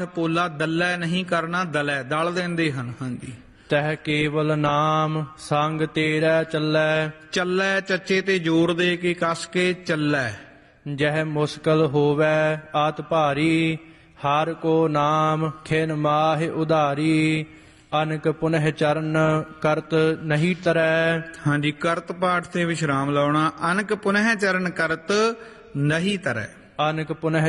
ਪੋਲਾ ਦੱਲੈ ਨਹੀਂ ਕਰਨਾ, ਦਲੈ ਦਲ ਦਿੰਦੇ ਹਨ। ਹਾਂਜੀ। ਤਹ ਕੇਵਲ ਨਾਮ ਸੰਗ ਤੇਰਾ ਚੱਲੈ, ਚੱਲੈ ਚੱਚੇ ਤੇ ਜ਼ੋਰ ਦੇ ਕੇ ਕੱਸ ਕੇ ਚੱਲੈ। ਜਹ ਮੁਸ਼ਕਲ ਹੋਵੈ ਆਤ ਭਾਰੀ, ਹਰ ਕੋ ਨਾਮ ਖਿਨ ਮਾਹਿ ਉਧਾਰੀ। ਅਨਕ ਪੁਨਹ ਚਰਨ ਕਰਤ ਨਹੀਂ ਤਰੈ। ਹਾਂਜੀ, ਕਰਤ ਪਾਠ ਤੇ ਵਿਸ਼ਰਾਮ ਲਾਉਣਾ। ਅਨਕ ਪੁਨਹ ਚਰਨ ਕਰਤ ਨਹੀਂ ਤਰੈ। ਅਨਕ ਪੁਨਹ